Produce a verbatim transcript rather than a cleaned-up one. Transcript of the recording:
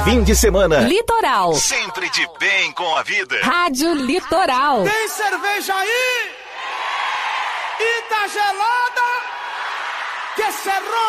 fim de semana. Litoral. Sempre de bem com a vida. Rádio Litoral. Tem cerveja aí? E tá gelada? Que cerrou?